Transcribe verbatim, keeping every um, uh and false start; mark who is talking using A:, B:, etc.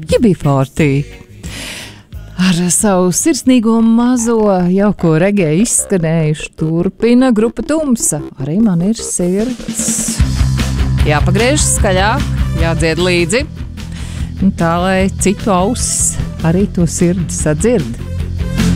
A: U B forty. Ar savu sirsnīgo mazo jauko regēju izskanējuši turpina grupa Tumsa. Arī man ir sirds. Jāpagriež skaļāk, jādzied līdzi. Tā, lai citu ausis arī to sirdi sadzird.